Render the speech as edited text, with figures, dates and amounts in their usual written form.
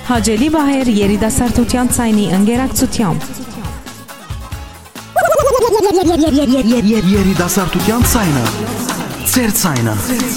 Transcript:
Հաջելի Վահեր երիտասարդության ցայնի ընկերակցությամբ։ Երիտասարդության ցայնը, ծեր ցայնը։